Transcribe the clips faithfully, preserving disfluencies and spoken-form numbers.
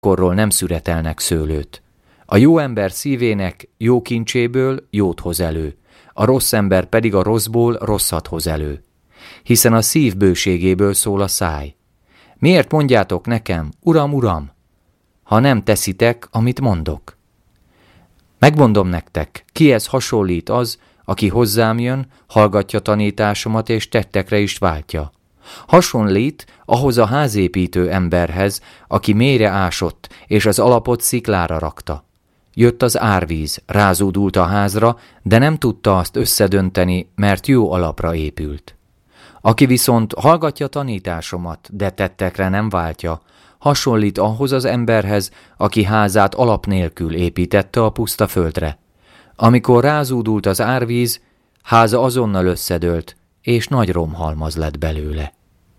korról nem szüretelnek szőlőt. A jó ember szívének jó kincséből jót hoz elő, a rossz ember pedig a rosszból rosszat hoz elő. Hiszen a szív bőségéből szól a száj. Miért mondjátok nekem, Uram, Uram, ha nem teszitek, amit mondok? Megmondom nektek, kihez hasonlít az, aki hozzám jön, hallgatja tanításomat és tettekre is váltja. Hasonlít ahhoz a házépítő emberhez, aki mélyre ásott, és az alapot sziklára rakta. Jött az árvíz, rázódult a házra, de nem tudta azt összedönteni, mert jó alapra épült. Aki viszont hallgatja tanításomat, de tettekre nem váltja, hasonlít ahhoz az emberhez, aki házát alap nélkül építette a puszta földre. Amikor rázódult az árvíz, háza azonnal összedőlt, és nagy romhalmaz lett belőle.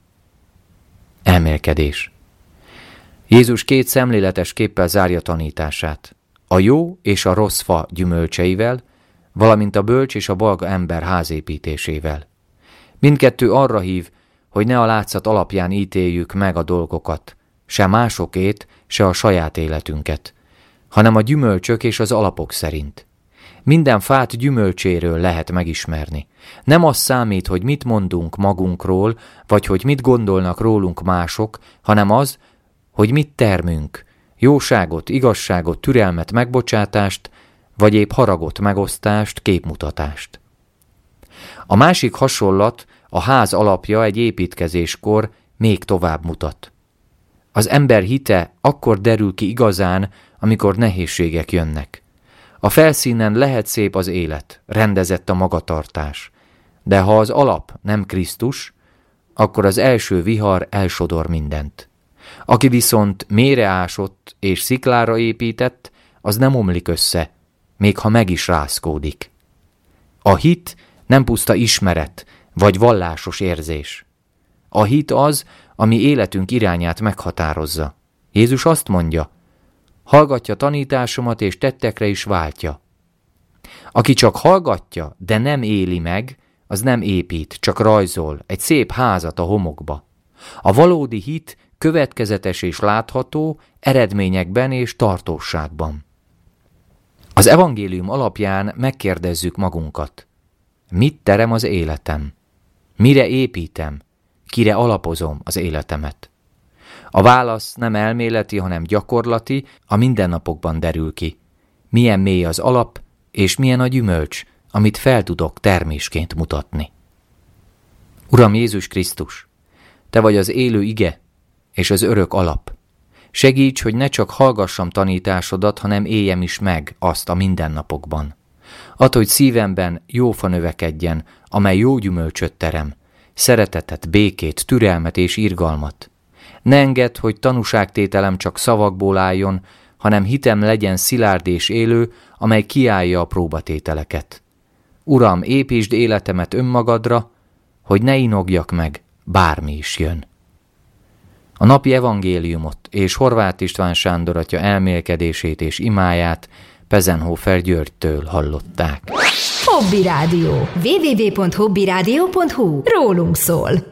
Elmélkedés. Jézus két szemléletes képpel zárja tanítását. A jó és a rossz fa gyümölcseivel, valamint a bölcs és a balga ember házépítésével. Mindkettő arra hív, hogy ne a látszat alapján ítéljük meg a dolgokat, se másokét, se a saját életünket, hanem a gyümölcsök és az alapok szerint. Minden fát gyümölcséről lehet megismerni. Nem az számít, hogy mit mondunk magunkról, vagy hogy mit gondolnak rólunk mások, hanem az, hogy mit termünk, jóságot, igazságot, türelmet, megbocsátást, vagy épp haragot, megosztást, képmutatást. A másik hasonlat, a ház alapja egy építkezéskor még tovább mutat. Az ember hite akkor derül ki igazán, amikor nehézségek jönnek. A felszínen lehet szép az élet, rendezett a magatartás, de ha az alap nem Krisztus, akkor az első vihar elsodor mindent. Aki viszont mélyre ásott és sziklára épített, az nem omlik össze, még ha meg is rázkódik. A hit nem puszta ismeret vagy vallásos érzés. A hit az, ami életünk irányát meghatározza. Jézus azt mondja, hallgatja tanításomat és tettekre is váltja. Aki csak hallgatja, de nem éli meg, az nem épít, csak rajzol egy szép házat a homokba. A valódi hit következetes és látható eredményekben és tartóságban. Az evangélium alapján megkérdezzük magunkat. Mit terem az életem? Mire építem? Kire alapozom az életemet? A válasz nem elméleti, hanem gyakorlati, a mindennapokban derül ki. Milyen mély az alap, és milyen a gyümölcs, amit fel tudok termésként mutatni. Uram Jézus Krisztus, Te vagy az élő ige és az örök alap. Segíts, hogy ne csak hallgassam tanításodat, hanem éljem is meg azt a mindennapokban. Add, hogy szívemben jó fa növekedjen, amely jó gyümölcsöt terem, szeretetet, békét, türelmet és irgalmat. Ne engedd, hogy tanúságtételem csak szavakból álljon, hanem hitem legyen szilárd és élő, amely kiállja a próbatételeket. Uram, építsd életemet önmagadra, hogy ne inogjak meg, bármi is jön. A napi evangéliumot és Horváth István Sándor atya elmélkedését és imáját Pezenhofer Györgytől hallották. Hobby Rádió. double-u double-u double-u pont hobby rádió pont hu. Rólunk szól.